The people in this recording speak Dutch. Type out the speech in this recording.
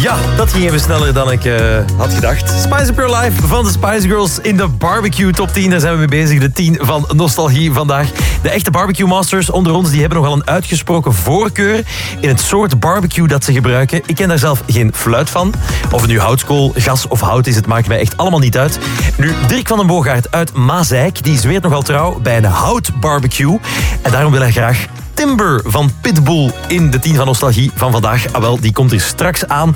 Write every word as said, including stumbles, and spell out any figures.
Ja, dat ging even sneller dan ik uh, had gedacht. Spice Up Your Life van de Spice Girls in de Barbecue Top tien. Daar zijn we mee bezig, de tien van Nostalgie vandaag. De echte barbecue masters onder ons die hebben nogal een uitgesproken voorkeur in het soort barbecue dat ze gebruiken. Ik ken daar zelf geen fluit van. Of het nu houtskool, gas of hout is, het maakt mij echt allemaal niet uit. Nu, Dirk van den Boogaard uit Maasijk, die zweert nogal trouw bij een houtbarbecue. En daarom wil hij graag Timber van Pitbull in de tien van Nostalgie van vandaag. Ah wel, die komt er straks aan.